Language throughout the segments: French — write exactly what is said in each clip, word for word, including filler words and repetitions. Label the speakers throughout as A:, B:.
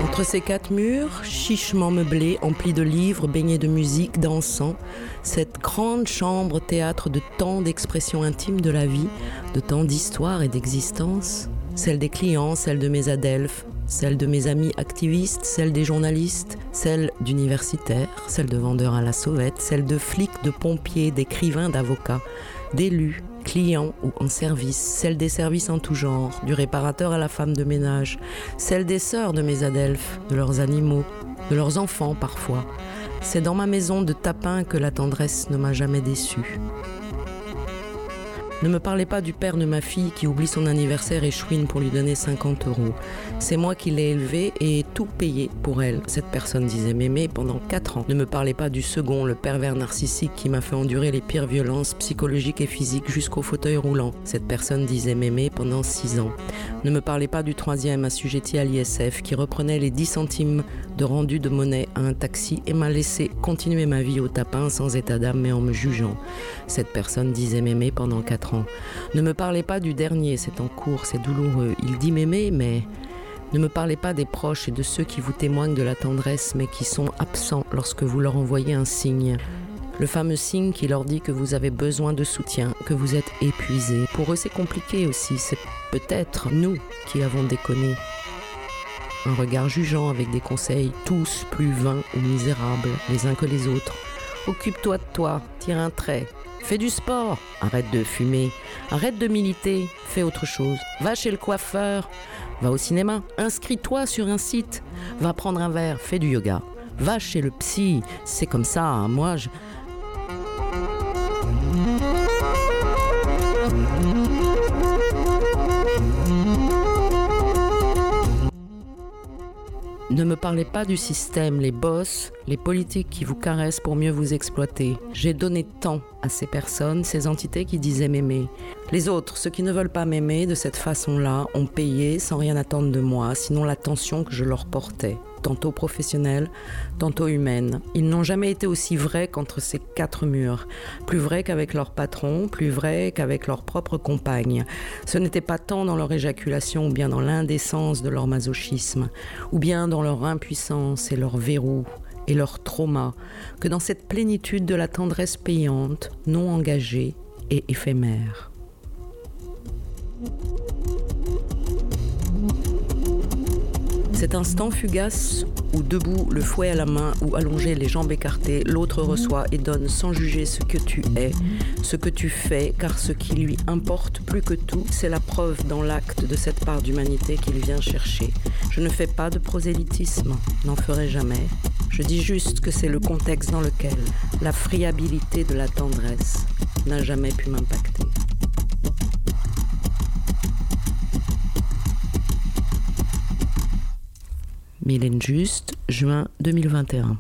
A: Entre ces quatre murs, chichement meublés, emplis de livres, baignés de musique, dansant, cette grande chambre théâtre de tant d'expressions intimes de la vie, de tant d'histoire et d'existence, celle des clients, celle de mes adelphes, celle de mes amis activistes, celle des journalistes, celle d'universitaires, celle de vendeurs à la sauvette, celle de flics, de pompiers, d'écrivains, d'avocats, d'élus, clients ou en service, celle des services en tout genre, du réparateur à la femme de ménage, celle des sœurs de mes adelphes, de leurs animaux, de leurs enfants parfois. C'est dans ma maison de tapin que la tendresse ne m'a jamais déçue. Ne me parlez pas du père de ma fille qui oublie son anniversaire et chouine pour lui donner cinquante euros. C'est moi qui l'ai élevée et ai tout payé pour elle. Cette personne disait Mémé pendant quatre ans. Ne me parlez pas du second, le pervers narcissique qui m'a fait endurer les pires violences psychologiques et physiques jusqu'au fauteuil roulant. Cette personne disait Mémé pendant six ans. Ne me parlez pas du troisième assujetti à l'I S F qui reprenait les dix centimes de rendu de monnaie à un taxi et m'a laissé continuer ma vie au tapin sans état d'âme mais en me jugeant. Cette personne disait Mémé pendant quatre ans. Ne me parlez pas du dernier, c'est en cours, c'est douloureux. Il dit Mémé, mais ne me parlez pas des proches et de ceux qui vous témoignent de la tendresse, mais qui sont absents lorsque vous leur envoyez un signe. Le fameux signe qui leur dit que vous avez besoin de soutien, que vous êtes épuisé. Pour eux, c'est compliqué aussi. C'est peut-être nous qui avons déconné. Un regard jugeant avec des conseils tous plus vains ou misérables, les uns que les autres. Occupe-toi de toi, tire un trait. Fais du sport, arrête de fumer, arrête de militer, fais autre chose. Va chez le coiffeur, va au cinéma, inscris-toi sur un site, va prendre un verre, fais du yoga. Va chez le psy, c'est comme ça, hein, moi je... Ne me parlez pas du système, les boss, les politiques qui vous caressent pour mieux vous exploiter. J'ai donné tant à ces personnes, ces entités qui disaient m'aimer. Les autres, ceux qui ne veulent pas m'aimer de cette façon-là, ont payé sans rien attendre de moi, sinon l'attention que je leur portais. Tantôt professionnelle, tantôt humaine. Ils n'ont jamais été aussi vrais qu'entre ces quatre murs. Plus vrais qu'avec leur patron, plus vrais qu'avec leur propre compagne. Ce n'était pas tant dans leur éjaculation ou bien dans l'indécence de leur masochisme, ou bien dans leur impuissance et leur verrou et leur trauma, que dans cette plénitude de la tendresse payante, non engagée et éphémère. Cet instant fugace où debout, le fouet à la main ou allongé, les jambes écartées, l'autre reçoit et donne sans juger ce que tu es, ce que tu fais, car ce qui lui importe plus que tout, c'est la preuve dans l'acte de cette part d'humanité qu'il vient chercher. Je ne fais pas de prosélytisme, n'en ferai jamais. Je dis juste que c'est le contexte dans lequel la friabilité de la tendresse n'a jamais pu m'impacter. Mylène Juste, juin deux mille vingt et un.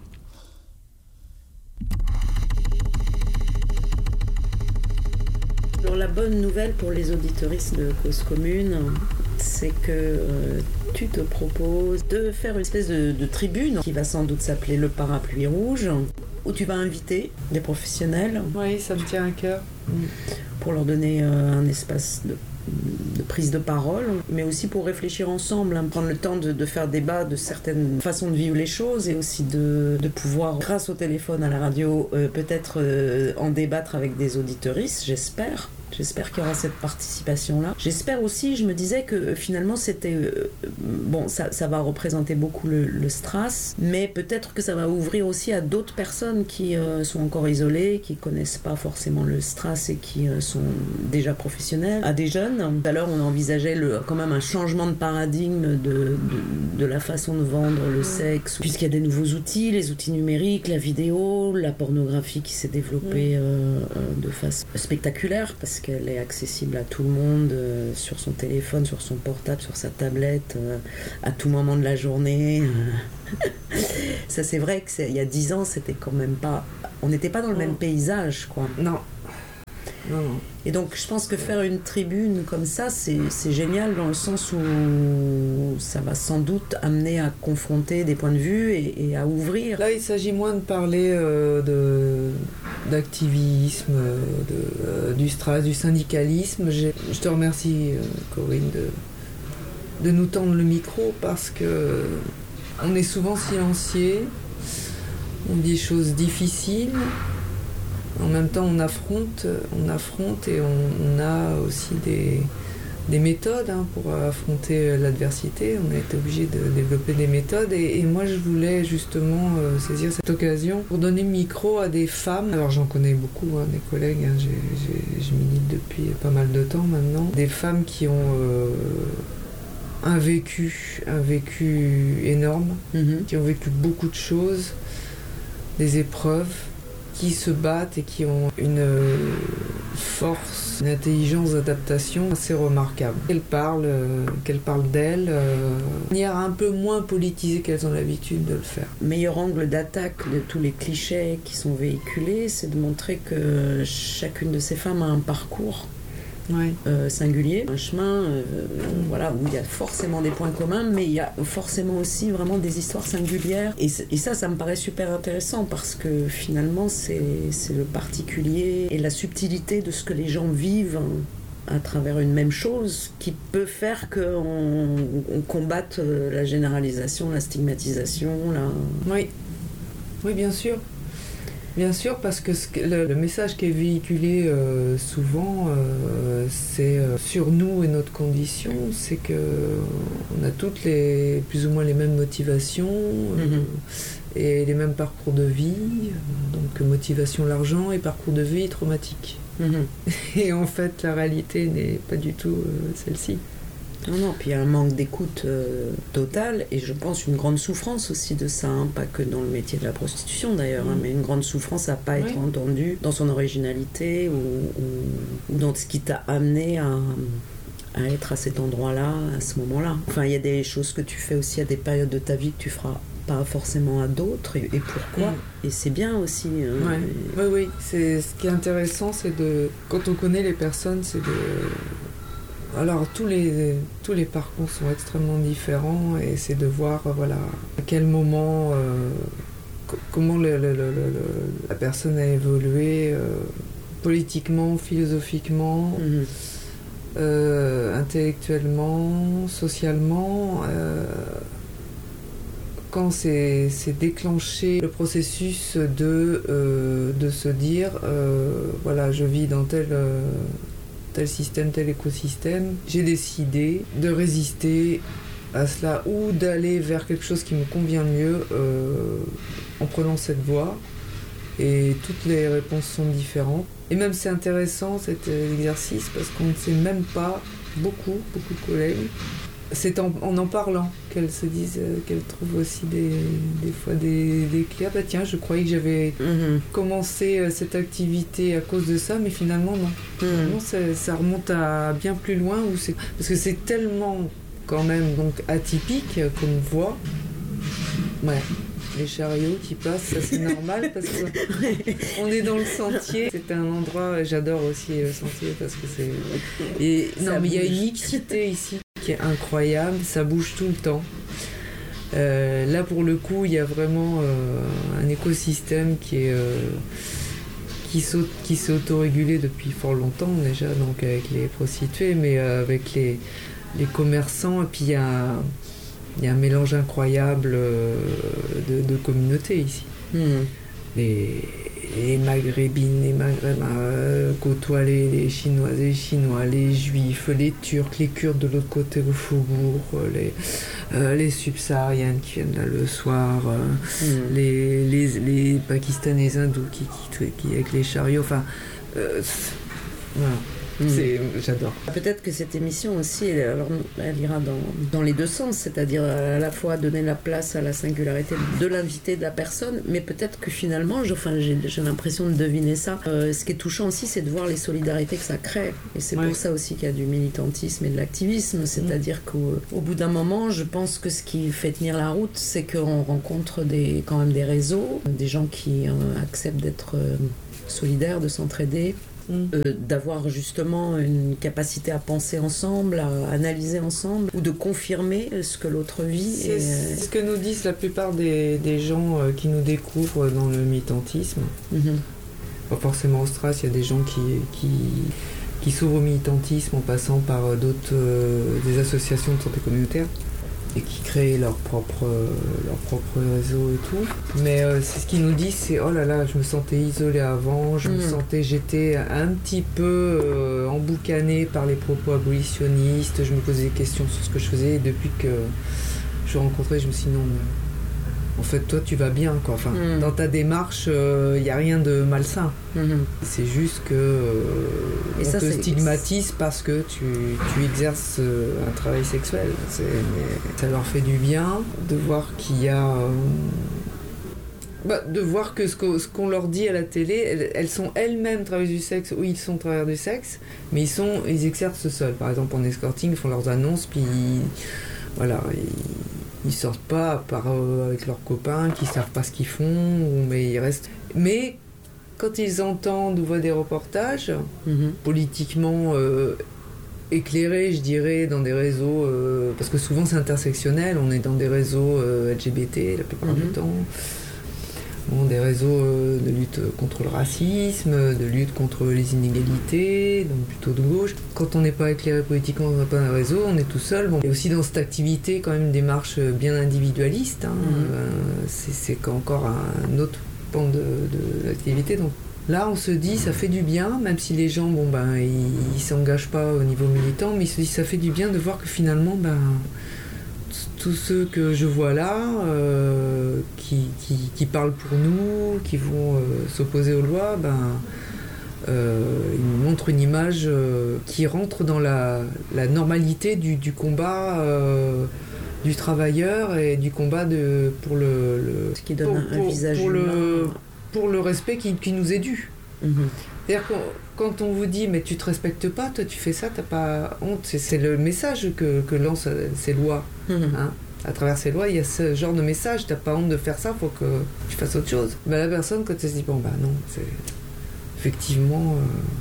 A: Alors la bonne nouvelle pour les auditeuristes de Cause Commune, c'est que euh, tu te proposes de faire une espèce de, de tribune qui va sans doute s'appeler le Parapluie Rouge, où tu vas inviter des professionnels.
B: Oui, ça me tient à cœur.
A: Pour leur donner euh, un espace de de prise de parole, mais aussi pour réfléchir ensemble, hein, prendre le temps de, de faire débat de certaines façons de vivre les choses et aussi de, de pouvoir, grâce au téléphone, à la radio, euh, peut-être euh, en débattre avec des auditeuristes, j'espère. J'espère qu'il y aura cette participation-là. J'espère aussi, je me disais que finalement c'était... Euh, bon, ça, ça va représenter beaucoup le, le Stras, mais peut-être que ça va ouvrir aussi à d'autres personnes qui euh, sont encore isolées, qui connaissent pas forcément le Stras et qui euh, sont déjà professionnels, à des jeunes. Tout à l'heure, on envisageait le, quand même un changement de paradigme de, de, de la façon de vendre le sexe, puisqu'il y a des nouveaux outils, les outils numériques, la vidéo, la pornographie qui s'est développée euh, de façon spectaculaire, parce qu'elle est accessible à tout le monde, euh, sur son téléphone, sur son portable, sur sa tablette, euh, à tout moment de la journée. Ça, c'est vrai qu'il y a dix ans, c'était quand même pas... On n'était pas dans le même paysage, quoi.
B: Non. Non, non.
A: Et donc, je pense que faire une tribune comme ça, c'est, c'est génial dans le sens où ça va sans doute amener à confronter des points de vue et, et à ouvrir.
B: Là, il s'agit moins de parler euh, de, d'activisme, de, euh, du Stras, du syndicalisme. J'ai, je te remercie, euh, Corinne, de, de nous tendre le micro parce que on est souvent silencieux, on dit des choses difficiles. En même temps, on affronte, on affronte et on, on a aussi des, des méthodes hein, pour affronter l'adversité. On a été obligé de développer des méthodes. Et, et moi, je voulais justement euh, saisir cette occasion pour donner le micro à des femmes. Alors, j'en connais beaucoup, hein, des collègues. Hein, j'ai, j'ai, je milite depuis pas mal de temps maintenant. Des femmes qui ont euh, un vécu, un vécu énorme, mm-hmm. qui ont vécu beaucoup de choses, des épreuves, qui se battent et qui ont une force, une intelligence d'adaptation assez remarquable. Qu'elles parlent, euh, qu'elles parlent d'elles euh, de manière un peu moins politisée qu'elles ont l'habitude de le faire.
C: Le meilleur angle d'attaque de tous les clichés qui sont véhiculés, c'est de montrer que chacune de ces femmes a un parcours
B: Ouais.
C: Euh, singulier, un chemin euh, voilà, où il y a forcément des points communs, mais il y a forcément aussi vraiment des histoires singulières. Et, et ça, ça me paraît super intéressant parce que finalement, c'est, c'est le particulier et la subtilité de ce que les gens vivent à travers une même chose qui peut faire qu'on on combatte la généralisation, la stigmatisation. La...
B: Oui. Oui, bien sûr. Bien sûr, parce que, ce que le, le message qui est véhiculé euh, souvent, euh, c'est euh, sur nous et notre condition, c'est que on a toutes les, plus ou moins les mêmes motivations euh, mm-hmm. et les mêmes parcours de vie, donc motivation l'argent et parcours de vie traumatique. Mm-hmm. Et en fait, la réalité n'est pas du tout euh, celle-ci.
C: Non, non, puis il y a un manque d'écoute euh, total et je pense une grande souffrance aussi de ça, hein, pas que dans le métier de la prostitution d'ailleurs, mmh. hein, mais une grande souffrance à pas être oui. entendue dans son originalité ou, ou, ou dans ce qui t'a amené à, à être à cet endroit-là, à ce moment-là. Enfin, il y a des choses que tu fais aussi à des périodes de ta vie que tu feras pas forcément à d'autres et, et pourquoi mmh. et c'est bien aussi. Hein,
B: ouais.
C: et...
B: Oui, oui, c'est, ce qui est intéressant, c'est de, quand on connaît les personnes, c'est de... Alors tous les, tous les parcours sont extrêmement différents et c'est de voir voilà, à quel moment, euh, c- comment le, le, le, le, la personne a évolué euh, politiquement, philosophiquement, mmh. euh, intellectuellement, socialement. Euh, quand c'est, c'est déclenché le processus de, euh, de se dire euh, voilà, je vis dans tel... Euh, tel système, tel écosystème, j'ai décidé de résister à cela ou d'aller vers quelque chose qui me convient mieux euh, en prenant cette voie. Et toutes les réponses sont différentes. Et même c'est intéressant cet exercice parce qu'on ne sait même pas, beaucoup, beaucoup de collègues, c'est en en, en parlant qu'elles se disent, euh, qu'elles trouvent aussi des, des fois des, des clés. Ah bah tiens, je croyais que j'avais mmh. commencé euh, cette activité à cause de ça, mais finalement non. Mmh. Finalement, ça, ça remonte à bien plus loin. Où c'est... Parce que c'est tellement quand même donc, atypique comme voie. Ouais. Les chariots qui passent, ça c'est normal parce qu'on est dans le sentier. C'est un endroit, j'adore aussi le sentier parce que c'est... Et, non mais il y a une mixité ici qui est incroyable, ça bouge tout le temps. Euh, là pour le coup, il y a vraiment euh, un écosystème qui est... Euh, qui, s'auto, qui s'est autorégulé depuis fort longtemps déjà, donc avec les prostituées, mais euh, avec les, les commerçants, et puis il y a... Il y a un mélange incroyable de, de communautés ici. Mmh. Les, les maghrébines, les maghrébins euh, côtoient les, les chinoises et les chinois, les juifs, les turcs, les kurdes de l'autre côté au faubourg, les, euh, les subsahariennes qui viennent là le soir, euh, mmh. les, les, les pakistanais hindous qui, qui, qui avec les chariots. Enfin, euh, voilà. C'est, j'adore.
C: Peut-être que cette émission aussi, elle, alors, elle ira dans, dans les deux sens, c'est-à-dire à la fois donner la place à la singularité de l'invité, de la personne, mais peut-être que finalement, je, enfin, j'ai, j'ai l'impression de deviner ça. Euh, ce qui est touchant aussi, c'est de voir les solidarités que ça crée. Et c'est ouais. pour ça aussi qu'il y a du militantisme et de l'activisme, c'est-à-dire mmh. qu'au au bout d'un moment, je pense que ce qui fait tenir la route, c'est qu'on rencontre des, quand même des réseaux, des gens qui euh, acceptent d'être euh, solidaires, de s'entraider. Euh, d'avoir justement une capacité à penser ensemble, à analyser ensemble, ou de confirmer ce que l'autre vit.
B: C'est,
C: et...
B: c'est ce que nous disent la plupart des, des gens qui nous découvrent dans le militantisme. Mm-hmm. Pas forcément au Stras, il y a des gens qui, qui, qui s'ouvrent au militantisme en passant par d'autres, euh, des associations de santé communautaire. et qui créent leur propre, leur propre réseau et tout. Mais euh, c'est ce qu'ils nous disent, c'est oh là là, je me sentais isolée avant, je mmh. me sentais, j'étais un petit peu euh, emboucanée par les propos abolitionnistes, je me posais des questions sur ce que je faisais, et depuis que je rencontrais, je me suis dit non, mais en fait, toi, tu vas bien, quoi. Enfin, mmh. dans ta démarche, il euh, n'y a rien de malsain. Mmh. C'est juste que euh, on ça, te stigmatise parce que tu, tu exerces euh, un travail sexuel. C'est, mais ça leur fait du bien de voir qu'il y a... Euh, bah, de voir que ce, qu'on, ce qu'on leur dit à la télé, elles, elles sont elles-mêmes travailleuses du sexe, ou ils sont travailleurs du sexe, mais ils, sont, ils exercent seuls. Par exemple, en escorting, ils font leurs annonces, puis... Voilà, ils... Ils sortent pas à part euh, avec leurs copains qui savent pas ce qu'ils font, mais ils restent. Mais quand ils entendent ou voient des reportages mm-hmm. politiquement euh, éclairés, je dirais, dans des réseaux, euh, parce que souvent c'est intersectionnel, on est dans des réseaux euh, L G B T la plupart mm-hmm. du temps, bon, des réseaux euh, de lutte contre le racisme, de lutte contre les inégalités, donc plutôt de gauche. Quand on n'est pas éclairé politiquement dans un réseau, on est tout seul. Bon, il y a aussi dans cette activité quand même une démarche bien individualiste. Hein. Mmh. Euh, c'est, c'est encore un autre pan de, de l'activité. Donc là, on se dit, ça fait du bien, même si les gens, bon ben, ils, ils s'engagent pas au niveau militant, mais ils se disent, ça fait du bien de voir que finalement, ben, tous ceux que je vois là, euh, qui, qui, qui parlent pour nous, qui vont euh, s'opposer aux lois, ben, euh, ils nous montrent une image euh, qui rentre dans la, la normalité du, du combat euh, du travailleur et du combat de, pour le, le
C: ce qui donne
B: pour,
C: un,
B: pour,
C: un visage
B: pour
C: humain.
B: le, pour le respect qui, qui nous est dû. Mm-hmm. C'est-à-dire que quand on vous dit mais tu te respectes pas, toi tu fais ça, t'as pas honte, c'est, c'est le message que, que lancent ces lois. Mmh. Hein. À travers ces lois, il y a ce genre de message, t'as pas honte de faire ça, faut que tu fasses autre chose. Ben, la personne, quand elle se dit bon bah non, c'est effectivement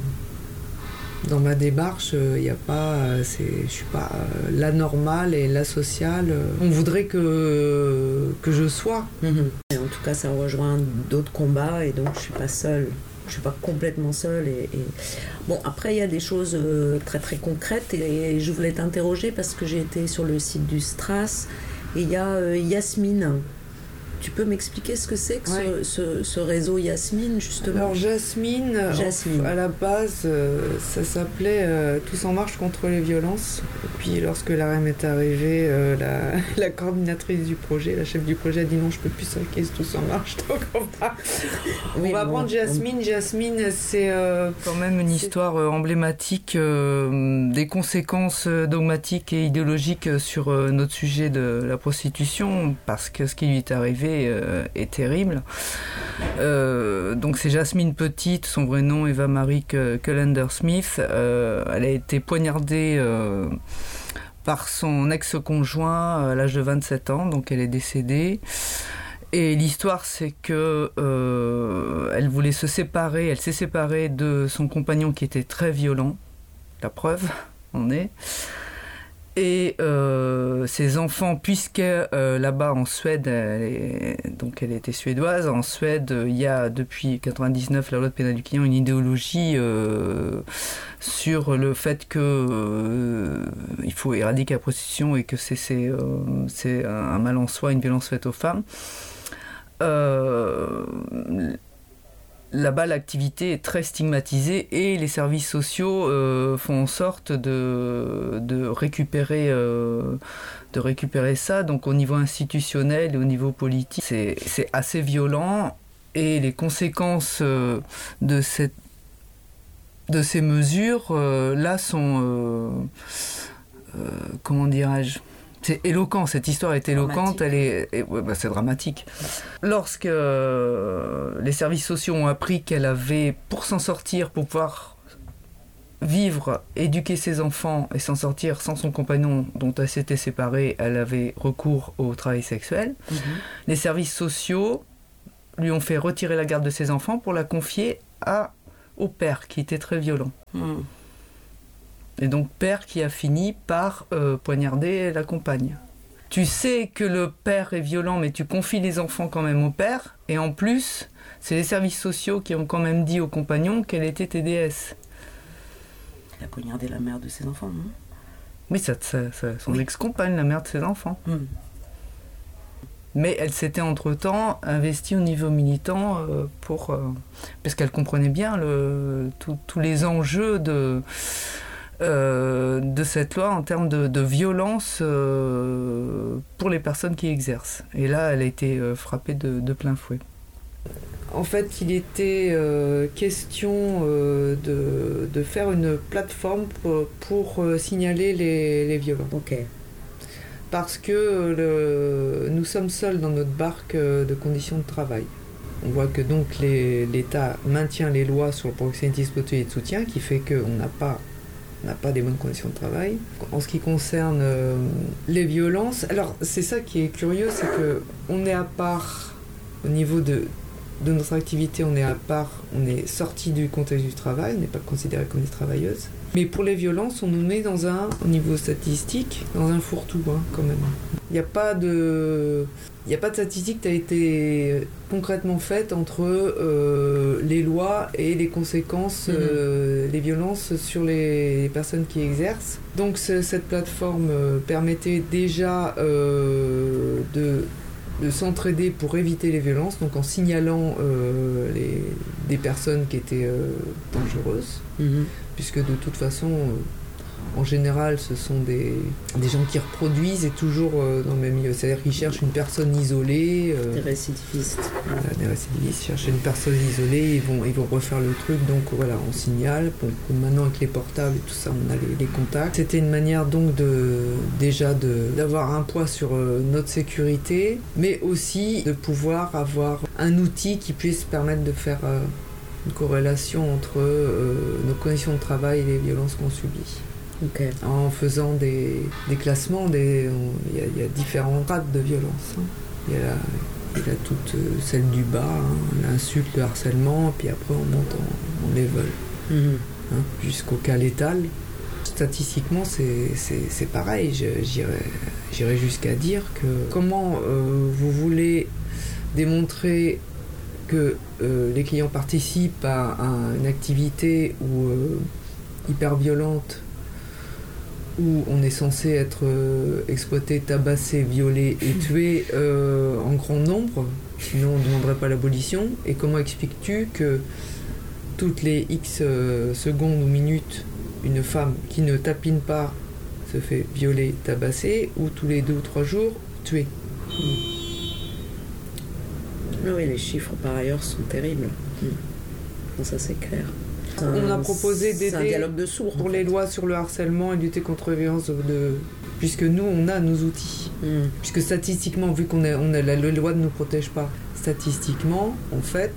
B: euh, dans ma démarche, il euh, y a pas, euh, c'est, je suis pas euh, la normale et la sociale. Euh, on voudrait que que je sois.
C: Mmh. Et en tout cas, ça rejoint d'autres combats et donc je suis pas seule. Je suis pas complètement seule. Et, et... Bon, après, il y a des choses euh, très très concrètes et, et je voulais t'interroger parce que j'ai été sur le site du Stras et il y a euh, Yasmine. Tu peux m'expliquer ce que c'est que ouais. ce, ce, ce réseau Yasmine, justement ?
B: Alors, Jasmine, Jasmine. À la base, euh, ça s'appelait euh, Tous en marche contre les violences. Et puis, lorsque l'A R E M est arrivée, euh, la, la coordinatrice du projet, la chef du projet, a dit non, je peux plus sur la caisse Tous en marche. Donc, on va, oui, on va bon, prendre Jasmine. On... Jasmine, c'est euh,
D: quand même une c'est... histoire euh, emblématique euh, des conséquences euh, dogmatiques et idéologiques sur euh, notre sujet de la prostitution, parce que ce qui lui est arrivé Euh, est terrible. Euh, donc c'est Jasmine Petite, son vrai nom Eva Marie Cullender-Smith. Euh, elle a été poignardée euh, par son ex-conjoint à l'âge de vingt-sept ans, donc elle est décédée. Et l'histoire, c'est que euh, elle voulait se séparer, elle s'est séparée de son compagnon qui était très violent. La preuve, on est. Et euh, ses enfants, puisque euh, là-bas en Suède, elle est, donc elle était suédoise, en Suède, il y a depuis quatre-vingt-dix-neuf la loi de pénal du client une idéologie euh, sur le fait que euh, il faut éradiquer la prostitution et que c'est, c'est, euh, c'est un mal en soi, une violence faite aux femmes. Euh, Là-bas, l'activité est très stigmatisée et les services sociaux euh, font en sorte de, de, récupérer, euh, de récupérer ça. Donc au niveau institutionnel et au niveau politique, c'est, c'est assez violent et les conséquences euh, de, cette, de ces mesures, euh, là, sont... Euh, euh, comment dirais-je ? C'est éloquent, cette histoire est éloquente, elle est, et, ouais, bah c'est dramatique. Lorsque euh, les services sociaux ont appris qu'elle avait, pour s'en sortir, pour pouvoir vivre, éduquer ses enfants et s'en sortir sans son compagnon dont elle s'était séparée, elle avait recours au travail sexuel. Mm-hmm. Les services sociaux lui ont fait retirer la garde de ses enfants pour la confier à, au père, qui était très violent. Mm. Et donc père qui a fini par euh, poignarder la compagne. Tu sais que le père est violent, mais tu confies les enfants quand même au père. Et en plus, c'est les services sociaux qui ont quand même dit aux compagnons qu'elle était T D S.
C: Elle a poignardé la mère de ses enfants, non ?
D: Oui, ça, ça, ça, son
C: Oui.
D: ex-compagne, la mère de ses enfants.
C: Mm.
D: Mais elle s'était entre-temps investie au niveau militant euh, pour, euh, parce qu'elle comprenait bien le, tous les enjeux de, euh, de cette loi en termes de, de violence euh, pour les personnes qui exercent. Et là, elle a été euh, frappée de, de plein fouet.
B: En fait, il était euh, question euh, de, de faire une plateforme pour, pour euh, signaler les, les violences.
C: Ok.
B: Parce que le, nous sommes seuls dans notre barque de conditions de travail. On voit que donc les, l'État maintient les lois sur le proxénétisme et de soutien, qui fait qu'on n'a pas, n'a pas des bonnes conditions de travail. En ce qui concerne euh, les violences, alors c'est ça qui est curieux, c'est qu'on est à part au niveau de, de notre activité, on est à part, on est sorti du contexte du travail, on n'est pas considéré comme des travailleuses. Mais pour les violences, on nous met dans un, au niveau statistique, dans un fourre-tout, hein, quand même. Il n'y a pas de, il n'y a pas de statistique qui a été concrètement faite entre euh, les lois et les conséquences, mmh. euh, les violences sur les, les personnes qui exercent. Donc cette plateforme euh, permettait déjà euh, de de s'entraider pour éviter les violences, donc en signalant euh, les, des personnes qui étaient euh, dangereuses, mmh. puisque de toute façon, euh, en général, ce sont des, des gens qui reproduisent et toujours euh, dans le même milieu. C'est-à-dire qu'ils cherchent une personne isolée. Euh,
C: des récidivistes.
B: Voilà, des récidivistes cherchent une personne isolée, ils vont, ils vont refaire le truc, donc voilà, on signale. Bon, maintenant, avec les portables et tout ça, on a les, les contacts. C'était une manière donc de, déjà de, d'avoir un poids sur euh, notre sécurité, mais aussi de pouvoir avoir un outil qui puisse permettre de faire euh, une corrélation entre euh, nos conditions de travail et les violences qu'on subit.
C: Okay.
B: En faisant des, des classements, il des, y, y a différents grades de violence. Hein. Il y a, la, y a toute euh, celle du bas, hein, l'insulte, le harcèlement, puis après on monte en, en level, mmh. hein, jusqu'au cas létal. Statistiquement, c'est, c'est, c'est pareil. Je, j'irais, j'irais jusqu'à dire que comment euh, vous voulez démontrer que euh, les clients participent à, à une activité où, euh, hyper violente, où on est censé être euh, exploité, tabassé, violé et tué euh, en grand nombre, sinon on ne demanderait pas l'abolition. Et comment expliques-tu que toutes les X euh, secondes ou minutes, une femme qui ne tapine pas se fait violer, tabasser, ou tous les deux ou trois jours, tuer?
C: mmh. Oui, les chiffres par ailleurs sont terribles. Mmh. Bon, ça c'est clair.
B: On a proposé d'aider
C: c'est un dialogue de sourds,
B: pour les lois sur le harcèlement et lutter contre les violences, de... puisque nous, on a nos outils. Mm. Puisque statistiquement, vu qu'on a, on a la, la loi ne nous protège pas, statistiquement, en fait,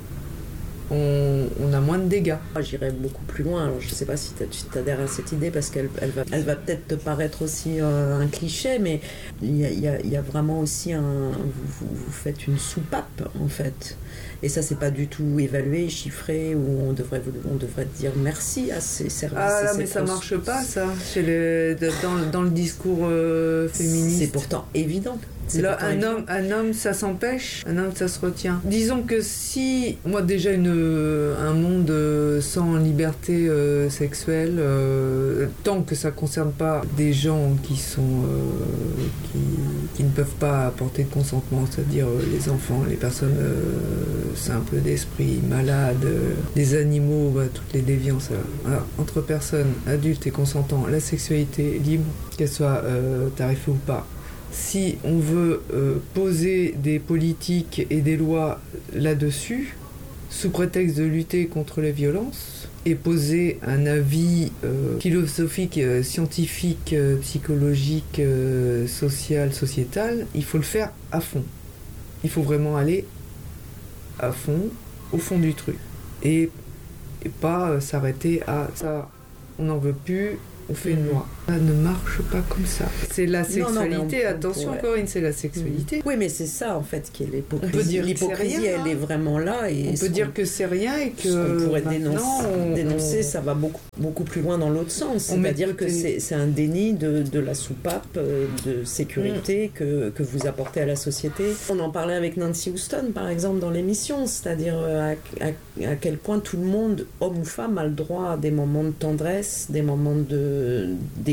B: on, on a moins de dégâts.
C: J'irais beaucoup plus loin. Alors, je ne sais pas si tu adhères à cette idée, parce qu'elle elle va, elle va peut-être te paraître aussi euh, un cliché, mais il y a, y a, y a vraiment aussi un... Vous, vous faites une soupape, en fait. Et ça, c'est pas du tout évalué, chiffré, où on devrait, on devrait dire merci à ces services.
B: Ah là, mais ça ne marche pas, ça, chez les, dans, dans le discours euh, féministe.
C: C'est pourtant évident. C'est
B: là, un homme, un homme, ça s'empêche, un homme, ça se retient. Disons que si, moi déjà, une, un monde sans liberté euh, sexuelle, euh, tant que ça ne concerne pas des gens qui, sont, euh, qui, qui ne peuvent pas apporter de consentement, c'est-à-dire euh, les enfants, les personnes euh, simples d'esprit, malades, euh, les animaux, bah, toutes les déviances. Alors, entre personnes adultes et consentants, la sexualité libre, qu'elle soit euh, tarifée ou pas. Si on veut euh, poser des politiques et des lois là-dessus, sous prétexte de lutter contre les violences, et poser un avis euh, philosophique, euh, scientifique, euh, psychologique, euh, social, sociétal, il faut le faire à fond. Il faut vraiment aller à fond, au fond du truc. Et, et pas euh, s'arrêter à ça, on n'en veut plus, on fait une loi. Ça ne marche pas comme ça. C'est la sexualité, non, non, on, attention on Corinne, c'est la sexualité.
C: Oui, mais c'est ça en fait qui est l'hypocrisie.
B: On peut dire
C: l'hypocrisie,
B: rien,
C: elle est vraiment là. Et
B: on peut dire que c'est rien et que
C: ce qu'on pourrait dénoncer,
B: on,
C: dénoncer
B: on...
C: ça va beaucoup, beaucoup plus loin dans l'autre sens. C'est-à-dire que c'est, c'est un déni de, de la soupape de sécurité mm. que, que vous apportez à la société. On en parlait avec Nancy Houston, par exemple, dans l'émission, c'est-à-dire à, à, à quel point tout le monde, homme ou femme, a le droit à des moments de tendresse, des moments de, d'écoute,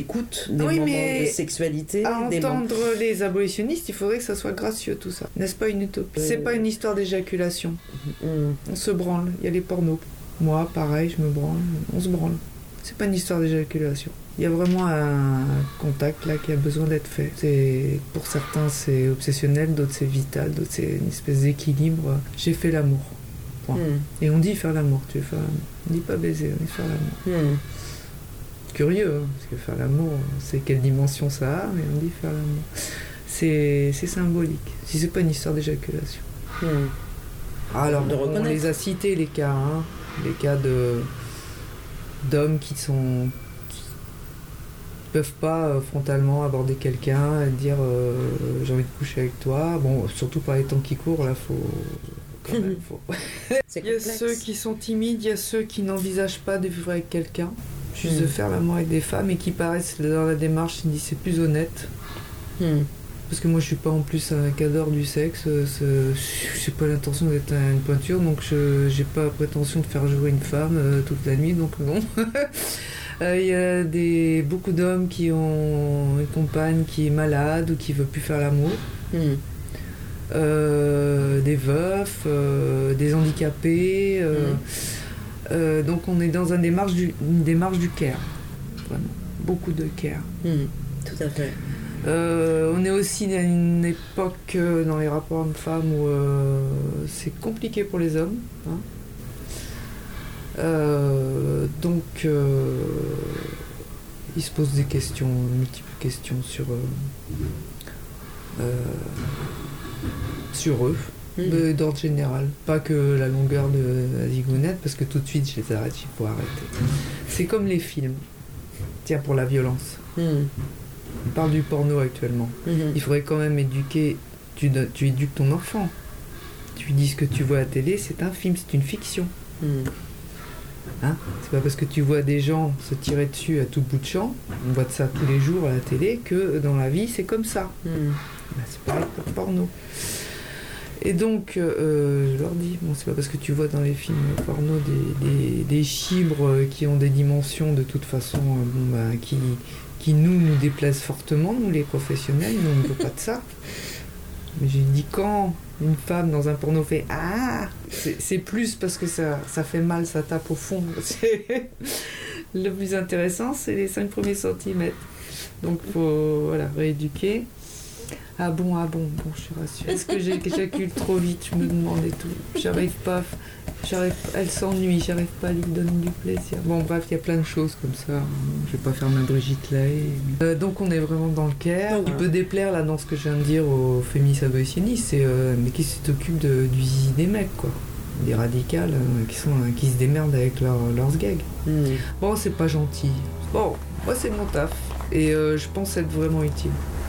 C: d'écoute, des
B: oui,
C: moments de sexualité.
B: À
C: des
B: entendre
C: moments...
B: les abolitionnistes, il faudrait que ça soit gracieux tout ça. N'est-ce pas une utopie ? euh... C'est pas une histoire d'éjaculation.
C: Mmh.
B: On se branle, il y a les pornos. Moi, pareil, je me branle, on se branle. C'est pas une histoire d'éjaculation. Il y a vraiment un contact là qui a besoin d'être fait. C'est, pour certains, c'est obsessionnel, d'autres c'est vital, d'autres c'est une espèce d'équilibre. J'ai fait l'amour. Point. Mm. Et on dit faire l'amour, tu veux faire l'amour. On dit pas baiser, on dit faire l'amour. Mm. Curieux, hein, parce que faire l'amour, c'est quelle dimension ça a, mais on dit faire l'amour. C'est, c'est symbolique. Si c'est pas une histoire d'éjaculation. Mm. Alors, on, on les a cités les cas, hein, les cas de d'hommes qui sont peuvent pas euh, frontalement aborder quelqu'un et dire euh, j'ai envie de coucher avec toi. Bon, surtout par les temps qui courent, là, faut quand même. Faut... il y a ceux qui sont timides, il y a ceux qui n'envisagent pas de vivre avec quelqu'un, juste mmh. de faire l'amour avec des femmes et qui paraissent dans la démarche, ils disent c'est plus honnête. Mmh. Parce que moi je suis pas en plus un cadre du sexe, je n'ai pas l'intention d'être une pointure, donc je j'ai pas prétention de faire jouer une femme euh, toute la nuit, donc non. Il euh, y a des, beaucoup d'hommes qui ont une compagne qui est malade ou qui ne veut plus faire l'amour. Mmh. Euh, des veufs, euh, des handicapés. Euh, mmh. euh, donc on est dans une démarche du, une démarche du care. Vraiment. Beaucoup de care.
C: Mmh. Tout à fait.
B: Euh, on est aussi à une époque euh, dans les rapports hommes-femmes où euh, c'est compliqué pour les hommes. Hein. Euh, donc euh, ils se posent des questions, multiples questions sur euh, euh, sur eux, mmh. de, d'ordre général, pas que la longueur de la zigounette, parce que tout de suite je les arrête, il faut arrêter. C'est comme les films, tiens, pour la violence. Mmh. On parle du porno actuellement. Mmh. Il faudrait quand même éduquer, tu, tu éduques ton enfant, tu lui dis ce que tu vois à la télé, c'est un film, c'est une fiction. Mmh. Hein, c'est pas parce que tu vois des gens se tirer dessus à tout bout de champ, on voit de ça tous les jours à la télé, que dans la vie c'est comme ça. Mm. Ben, c'est pareil pour le porno. Et donc, euh, je leur dis, bon, c'est pas parce que tu vois dans les films porno des, des, des chibres qui ont des dimensions de toute façon bon, ben, qui, qui nous, nous déplaisent fortement, nous les professionnels, nous on ne veut pas de ça. Mais j'ai dit quand une femme dans un porno fait ah, c'est, c'est plus parce que ça, ça fait mal, ça tape au fond. C'est... Le plus intéressant, c'est les cinq premiers centimètres. Donc il faut voilà, rééduquer. Ah bon, ah bon, bon, je suis rassurée. Est-ce que j'éjacule trop vite? Je me demande et tout. J'arrive pas, j'arrive, elle s'ennuie, j'arrive pas à lui donner du plaisir. Bon, bref, il y a plein de choses comme ça. Je vais pas faire ma Brigitte Lahaie. Euh, donc on est vraiment dans le care. Il peut déplaire là dans ce que je viens de dire aux féministes abolitionnistes, c'est euh, mais qui s'occupent de, du zizi des mecs, quoi. Des radicales euh, qui, sont, euh, qui se démerdent avec leur, leurs gags. Mmh. Bon, c'est pas gentil. Bon, moi c'est mon taf. Et euh, je pense être vraiment utile.